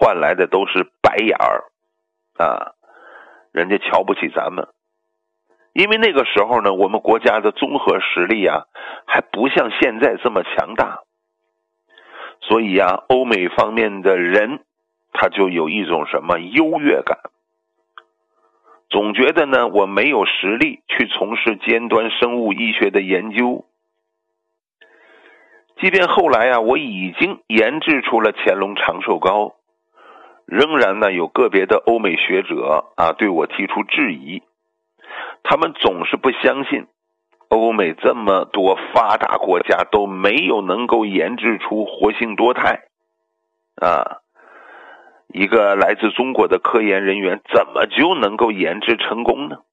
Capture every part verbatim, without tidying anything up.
换来的都是白眼儿啊，人家瞧不起咱们。因为那个时候呢，我们国家的综合实力啊还不像现在这么强大，所以啊欧美方面的人他就有一种什么优越感，总觉得呢我没有实力去从事尖端生物医学的研究。即便后来啊我已经研制出了乾隆长寿膏，仍然呢有个别的欧美学者啊对我提出质疑，他们总是不相信欧美这么多发达国家都没有能够研制出活性多肽啊，一个来自中国的科研人员怎么就能够研制成功呢？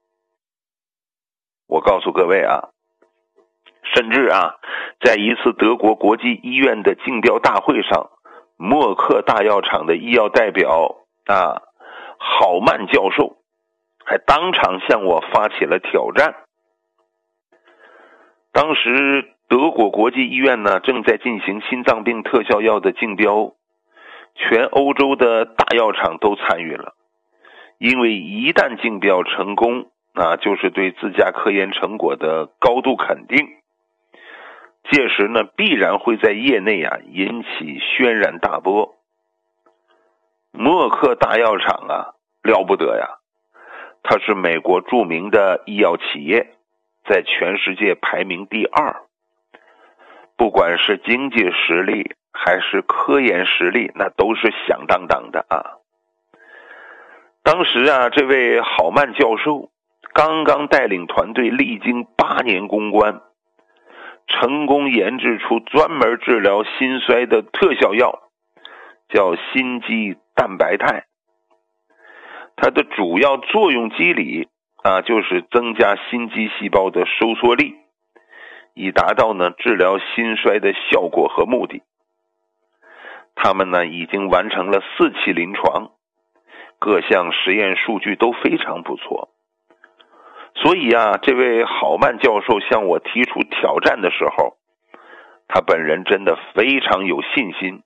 我告诉各位啊，甚至啊在一次德国国际医院的竞标大会上，默克大药厂的医药代表啊郝曼教授还当场向我发起了挑战。当时德国国际医院呢正在进行心脏病特效药的竞标，全欧洲的大药厂都参与了，因为一旦竞标成功啊，就是对自家科研成果的高度肯定，届时呢必然会在业内啊引起轩然大波。默克大药厂啊了不得呀，它是美国著名的医药企业，在全世界排名第二，不管是经济实力还是科研实力，那都是响当当的啊。当时啊这位郝曼教授刚刚带领团队历经八年攻关，成功研制出专门治疗心衰的特效药，叫心肌蛋白肽。它的主要作用机理啊，就是增加心肌细胞的收缩力，以达到呢治疗心衰的效果和目的。他们呢已经完成了四期临床，各项实验数据都非常不错。所以啊，这位郝曼教授向我提出挑战的时候，他本人真的非常有信心。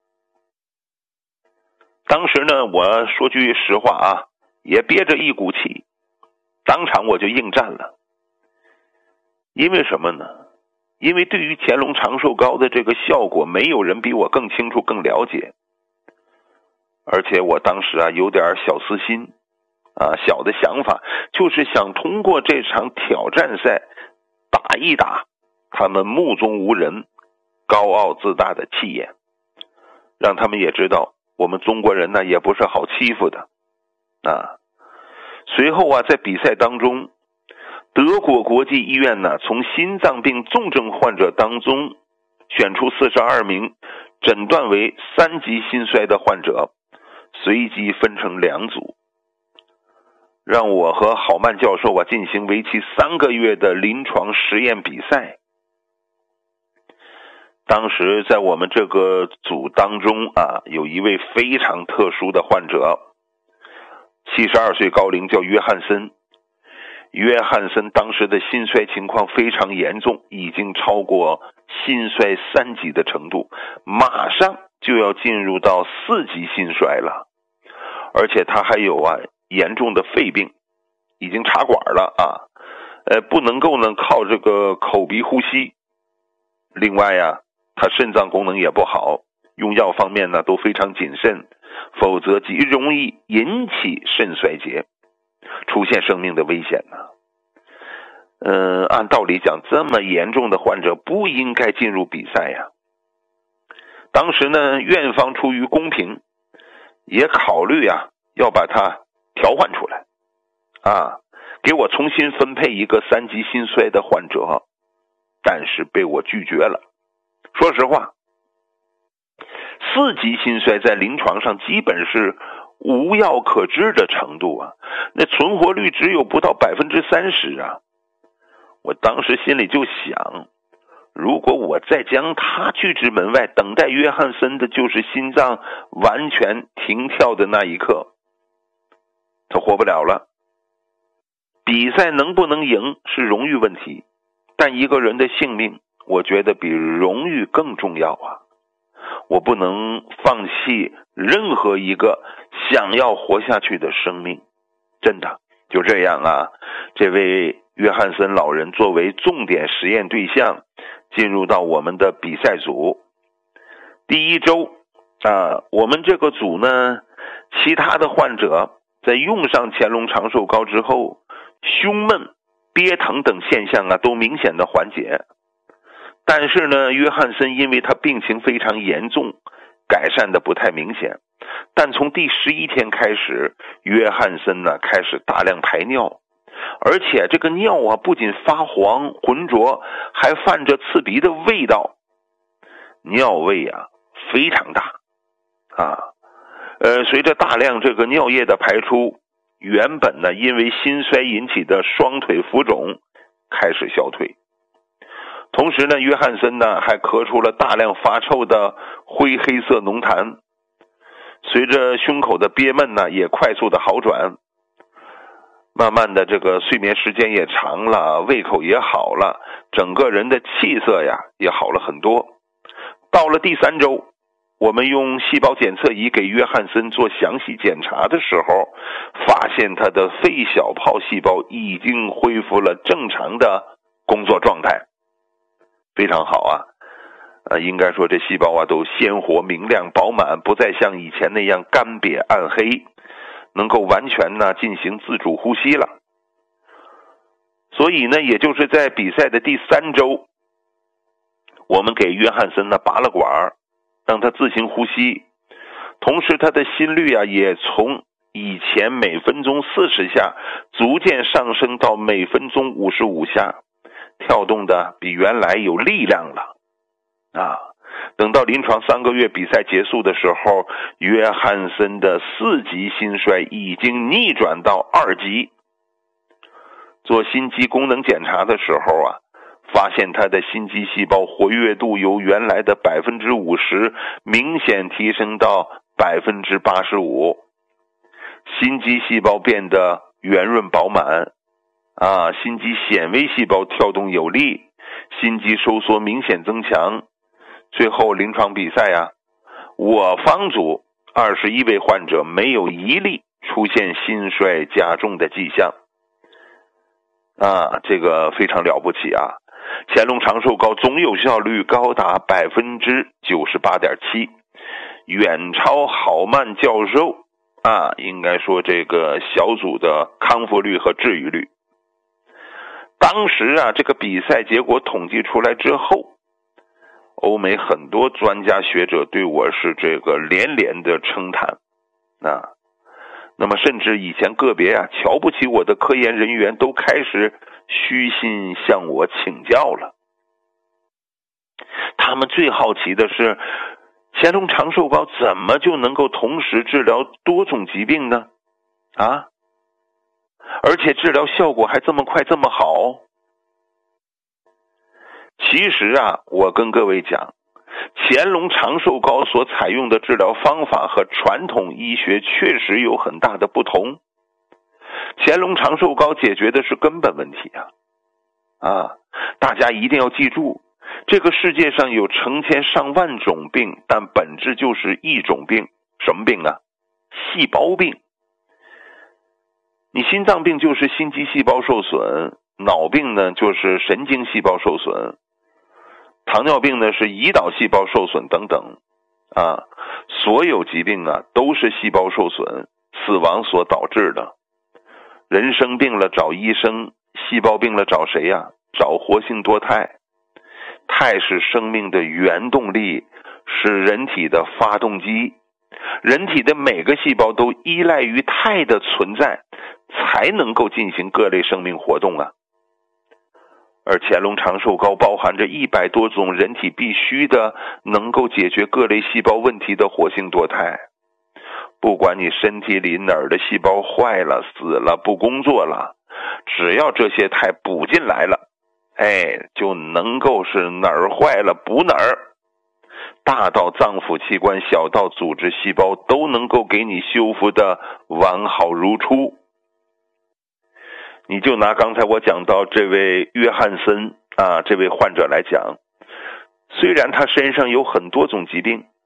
当时呢，我说句实话啊，也憋着一股气，当场我就应战了。因为什么呢？因为对于乾隆长寿膏的这个效果，没有人比我更清楚更了解。而且我当时啊有点小私心啊，小的想法就是想通过这场挑战赛打一打他们目中无人高傲自大的气焰，让他们也知道我们中国人呢也不是好欺负的啊。随后啊在比赛当中，德国国际医院呢从心脏病重症患者当中选出四十二名诊断为三级心衰的患者，随机分成两组，让我和郝曼教授啊进行为期三个月的临床实验比赛。当时在我们这个组当中啊，有一位非常特殊的患者，七十二岁高龄，叫约翰森。约翰森当时的心衰情况非常严重，已经超过心衰三级的程度，马上就要进入到四级心衰了。而且他还有啊严重的肺病，已经插管了啊，呃不能够呢靠这个口鼻呼吸。另外呀，他肾脏功能也不好，用药方面呢都非常谨慎，否则极容易引起肾衰竭，出现生命的危险呢。呃，按道理讲，这么严重的患者不应该进入比赛呀。当时呢，院方出于公平，也考虑啊要把它调换出来啊，给我重新分配一个三级心衰的患者，但是被我拒绝了。说实话，四级心衰在临床上基本是无药可治的程度啊，那存活率只有不到百分之三十啊。我当时心里就想，如果我再将他拒之门外，等待约翰森的就是心脏完全停跳的那一刻，他活不了了。比赛能不能赢是荣誉问题，但一个人的性命，我觉得比荣誉更重要啊。 我不能放弃任何一个想要活下去的生命。真的就这样啊，这位约翰森老人作为重点实验对象进入到我们的比赛组。第一周啊，我们这个组呢，其他的患者在用上乾隆长寿膏之后，胸闷、憋疼等现象啊都明显的缓解。但是呢，约翰森因为他病情非常严重，改善的不太明显。但从第十一天开始，约翰森呢开始大量排尿，而且这个尿啊不仅发黄浑浊，还泛着刺鼻的味道，尿味啊非常大啊。呃，随着大量这个尿液的排出，原本呢因为心衰引起的双腿浮肿开始消退。同时呢，约翰森呢还咳出了大量发臭的灰黑色浓痰，随着胸口的憋闷呢也快速的好转，慢慢的这个睡眠时间也长了，胃口也好了，整个人的气色呀也好了很多。到了第三周，我们用细胞检测仪给约翰森做详细检查的时候，发现他的肺小泡细胞已经恢复了正常的工作状态，非常好啊。呃，应该说这细胞啊都鲜活明亮饱满，不再像以前那样干瘪暗黑，能够完全呢进行自主呼吸了。所以呢，也就是在比赛的第三周，我们给约翰森呢拔了管，让他自行呼吸，同时他的心率啊也从以前每分钟四十下逐渐上升到每分钟五十五下，跳动的比原来有力量了啊。等到临床三个月比赛结束的时候，约翰森的四级心衰已经逆转到二级。做心肌功能检查的时候啊，发现他的心肌细胞活跃度由原来的 百分之五十 明显提升到 百分之八十五， 心肌细胞变得圆润饱满啊，心肌显微细胞跳动有力，心肌收缩明显增强。最后临床比赛啊，我方组二十一位患者没有一例出现心衰加重的迹象啊，这个非常了不起啊。乾隆长寿膏总有效率高达 百分之九十八点七， 远超郝曼教授啊，应该说这个小组的康复率和治愈率。当时啊，这个比赛结果统计出来之后，欧美很多专家学者对我是这个连连的称赞啊。那么甚至以前个别啊瞧不起我的科研人员都开始虚心向我请教了。他们最好奇的是，乾隆长寿膏怎么就能够同时治疗多种疾病呢？啊，而且治疗效果还这么快这么好。其实啊，我跟各位讲，乾隆长寿膏所采用的治疗方法和传统医学确实有很大的不同。乾隆长寿膏解决的是根本问题啊！啊，大家一定要记住，这个世界上有成千上万种病，但本质就是一种病。什么病啊？细胞病。你心脏病就是心肌细胞受损，脑病呢就是神经细胞受损，糖尿病呢是胰岛细胞受损等等啊，所有疾病啊都是细胞受损、死亡所导致的。人生病了找医生，细胞病了找谁呀？找活性多肽。肽是生命的原动力，是人体的发动机。人体的每个细胞都依赖于肽的存在，才能够进行各类生命活动啊。而乾隆长寿膏包含着一百多种人体必须的能够解决各类细胞问题的活性多肽。不管你身体里哪儿的细胞坏了、死了、不工作了，只要这些肽补进来了，哎，就能够是哪儿坏了补哪儿。大到脏腑器官，小到组织细胞，都能够给你修复的完好如初。你就拿刚才我讲到这位约翰森啊，这位患者来讲，虽然他身上有很多种疾病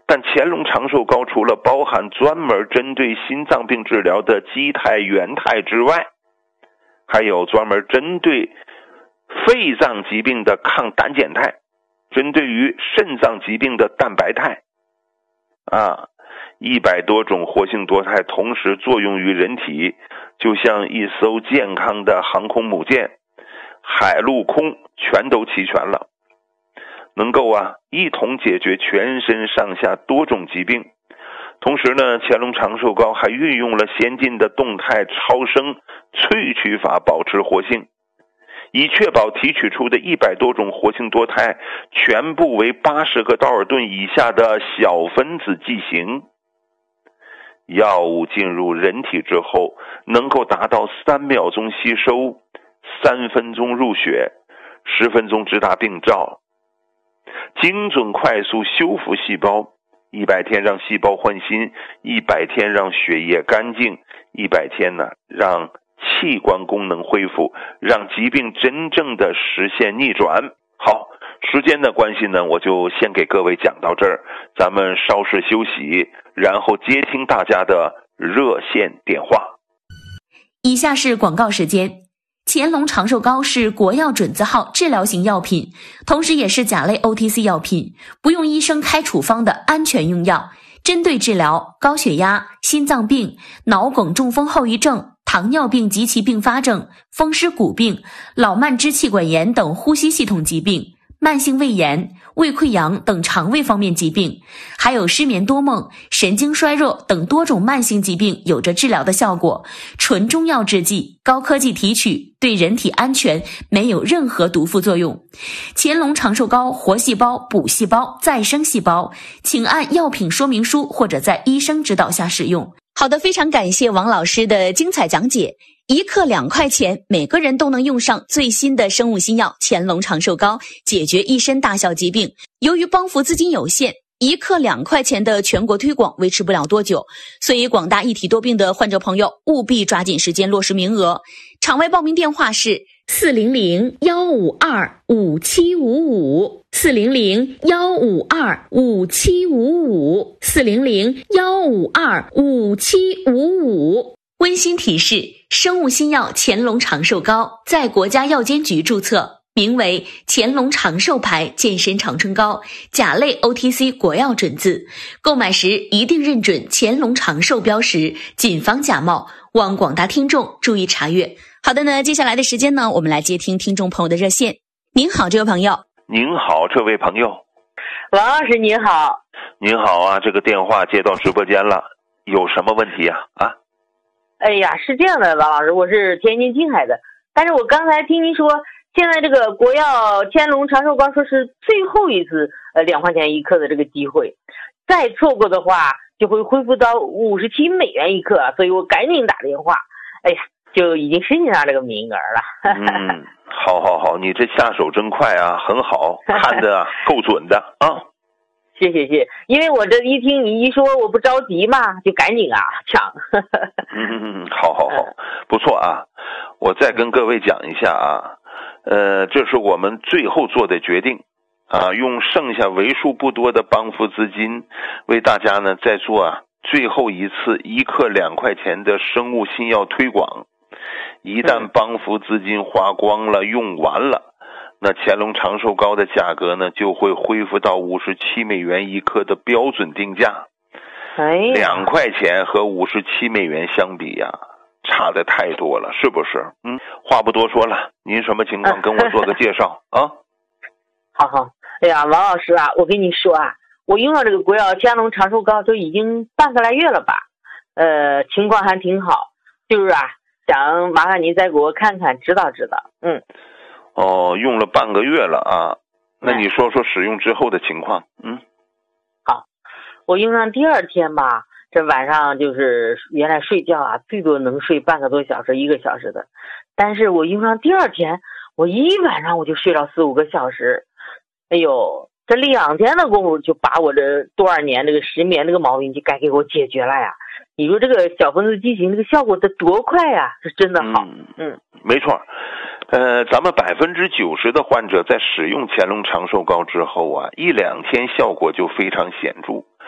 但乾隆长寿膏除了包含专门针对心脏病治疗的基肽、原肽之外，还有专门针对肺脏疾病的抗胆碱肽，针对于肾脏疾病的蛋白肽啊，一百多种活性多肽同时作用于人体，就像一艘健康的航空母舰，海陆空全都齐全了，能够啊一同解决全身上下多种疾病。同时呢，乾隆长寿膏还运用了先进的动态超声萃取法保持活性，以确保提取出的一百多种活性多肽全部为八十个道尔顿以下的小分子剂型。药物进入人体之后，能够达到三秒钟吸收，三分钟入血，十分钟直达病灶，精准快速修复细胞，一百天让细胞换新，一百天让血液干净，一百天呢让器官功能恢复，让疾病真正的实现逆转。好，时间的关系呢，我就先给各位讲到这儿，咱们稍事休息，然后接听大家的热线电话。 以下是广告时间。乾隆长寿膏是国药准字号治疗型药品，同时也是甲类 O T C 药品，不用医生开处方的安全用药，针对治疗高血压、心脏病、脑梗中风后遗症、糖尿病及其并发症、风湿骨病、老慢支气管炎等呼吸系统疾病、慢性胃炎、胃溃疡等肠胃方面疾病，还有失眠多梦、神经衰弱等多种慢性疾病有着治疗的效果。纯中药制剂，高科技提取，对人体安全，没有任何毒副作用。乾隆长寿膏活细胞、补细胞、再生细胞，请按药品说明书或者在医生指导下使用。好的，非常感谢王老师的精彩讲解。一克两块钱，每个人都能用上最新的生物新药乾隆长寿膏，解决一身大小疾病。由于帮扶资金有限，一克两块钱的全国推广维持不了多久，所以广大一体多病的患者朋友务必抓紧时间落实名额。场外报名电话是四零零幺五二五七五五，四零零幺五二五七五五，四零零幺五二五七五五。温馨提示：生物新药乾隆长寿膏在国家药监局注册，名为乾隆长寿牌健身长春膏，甲类 O T C 国药准字。购买时一定认准乾隆长寿标识，谨防假冒，望广大听众注意查阅。好的呢，接下来的时间呢，我们来接听听众朋友的热线。您好，这位朋友。 您好，这位朋友。 王老师您好。 您好啊，这个电话接到直播间了，有什么问题啊？啊？ 哎呀，是这样的，王老师，我是天津青海的，但是我刚才听您说，现在这个国药乾隆长寿膏说是最后一次呃两块钱一克的这个机会，再错过的话就会恢复到五十七美元一克，所以我赶紧打电话，哎呀，就已经申请上这个名额了。 嗯，好好好，你这下手真快啊，很好，看得够准的啊。 谢谢谢，因为我这一听你一说，我不着急嘛，就赶紧啊抢。 嗯，好好好，不错啊。我再跟各位讲一下啊，呃，这是我们最后做的决定啊，用剩下为数不多的帮扶资金，为大家呢再做啊最后一次一克两块钱的生物新药推广。一旦帮扶资金花光了、用完了，那乾隆长寿膏的价格呢就会恢复到五十七美元一克的标准定价。 哎， 两块钱和五十七美元相比呀、啊，差的太多了，是不是？嗯，话不多说了，您什么情况？跟我做个介绍啊。 好好，哎呀，王老师啊，我跟你说啊，我用了这个国药乾隆长寿膏都已经半个来月了吧，呃，情况还挺好，就是啊，想麻烦您再给我看看，指导指导。嗯。 哦，用了半个月了啊，那你说说使用之后的情况。嗯， 好，我用上第二天吧，这晚上就是原来睡觉啊，最多能睡半个多小时、一个小时的，但是我用上第二天，我一晚上我就睡了四五个小时，哎呦，这两天的功夫就把我这多少年这个失眠这个毛病就该给我解决了呀！你说这个小分子剂型这个效果得多快呀，是真的好。 嗯，嗯没错。呃，咱们百分之九十的患者在使用乾隆长寿膏之后啊，一两天效果就非常显著。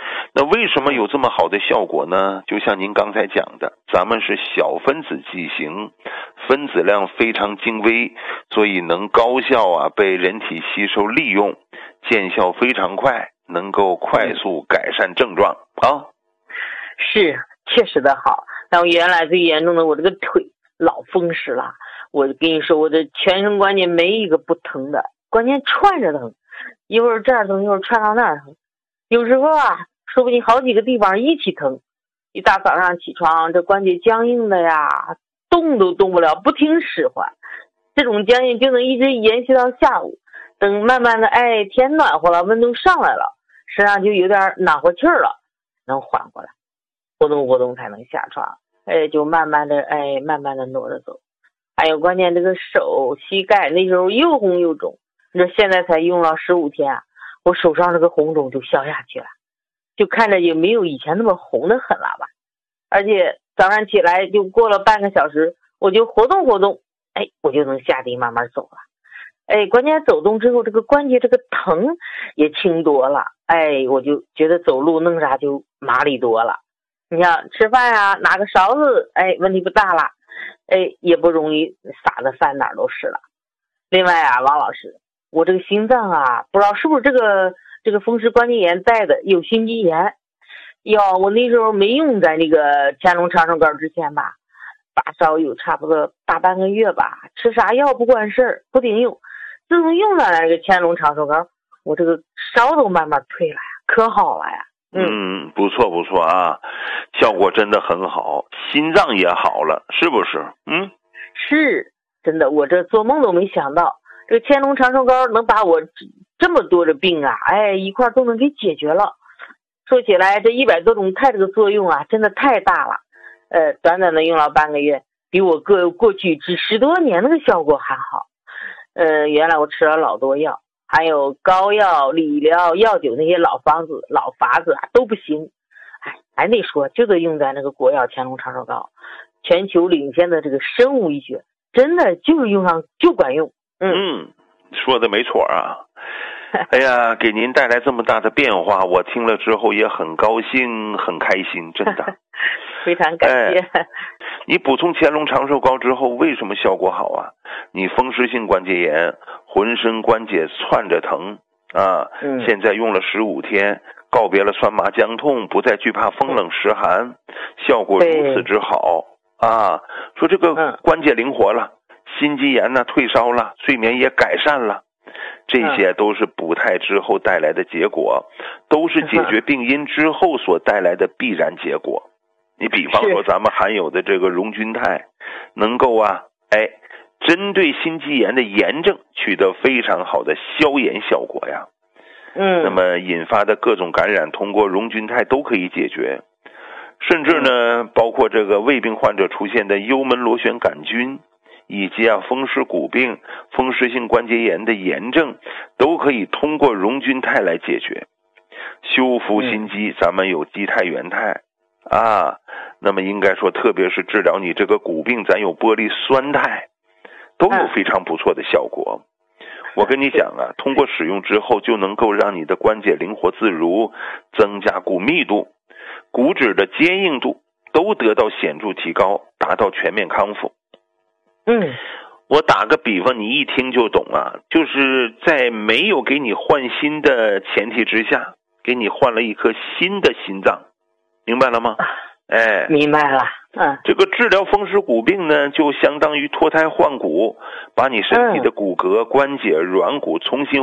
那为什么有这么好的效果呢？就像您刚才讲的，咱们是小分子剂型，分子量非常精微，所以能高效啊被人体吸收利用，见效非常快，能够快速改善症状啊。 是，确实的好。但我原来最严重的，我这个腿老风湿了，我跟你说，我的全身关节没一个不疼的，关键串着疼，一会儿这儿疼，一会儿串到那儿疼，有时候啊，说不定好几个地方一起疼。一大早上起床，这关节僵硬的呀，动都动不了，不听使唤，这种僵硬就能一直延续到下午。等慢慢的，哎，天暖和了，温度上来了，身上就有点暖和气儿了，能缓过来，活动活动才能下床，哎，就慢慢的，哎，慢慢的挪着走。还有关键这个手、膝盖那时候又红又肿，你说现在才用了十五天啊，我手上这个红肿就消下去了，就看着也没有以前那么红的很了吧。而且早上起来就过了半个小时，我就活动活动，哎，我就能下地慢慢走了。哎，关键走动之后，这个关节这个疼也轻多了，哎，我就觉得走路弄啥就麻利多了。你像吃饭啊，拿个勺子，哎，问题不大了，哎，也不容易撒的饭哪儿都是了。另外啊，王老师，我这个心脏啊，不知道是不是这个这个风湿关节炎带的，有心肌炎。哟，我那时候没用在那个乾隆长寿膏之前吧，发烧有差不多大半个月吧，吃啥药不管事儿，不顶用。自从用上那个乾隆长寿膏，我这个烧都慢慢退了呀，可好了呀。 嗯，不错不错啊，效果真的很好，心脏也好了，是不是？嗯， 是，真的，我这做梦都没想到，这个乾隆长寿膏能把我这么多的病啊，哎，一块都能给解决了。说起来，这一百多种肽这个作用啊，真的太大了。呃，短短的用了半个月，比我过过去治十多年那个效果还好。呃，原来我吃了老多药，还有膏药、理疗、药酒那些老方子、老法子啊都不行。哎，还得说，就得用在那个国药乾隆长寿膏，全球领先的这个生物医学，真的就是用上就管用。嗯， 嗯，说的没错啊。哎呀，给您带来这么大的变化，我听了之后也很高兴，很开心，真的。 非常感谢。 哎，你补充乾隆长寿膏之后，为什么效果好啊？你风湿性关节炎，浑身关节窜着疼啊， 嗯、 现在用了十五天，告别了酸麻僵痛，不再惧怕风冷湿寒，效果如此之好啊！说这个关节灵活了，心肌炎呢退烧了，睡眠也改善了。这些都是补肽之后带来的结果，都是解决病因之后所带来的必然结果。你比方说咱们含有的这个荣菌肽，能够啊，哎，针对心肌炎的炎症取得非常好的消炎效果呀。 嗯， 那么引发的各种感染，通过荣菌肽都可以解决。甚至呢，包括这个胃病患者出现的幽门螺旋杆菌，以及啊风湿骨病、风湿性关节炎的炎症，都可以通过荣菌肽来解决。修复心肌，咱们有肌肽原肽啊，那么应该说，特别是治疗你这个骨病，咱有玻璃酸肽，都有非常不错的效果。我跟你讲啊，通过使用之后，就能够让你的关节灵活自如，增加骨密度，骨质的坚硬度都得到显著提高，达到全面康复。 嗯， 我打个比方，你一听就懂啊，就是在没有给你换心的前提之下，给你换了一颗新的心脏，明白了吗？哎， 明白了。嗯， 这个治疗风湿骨病呢，就相当于脱胎换骨，把你身体的骨骼、关节、软骨重新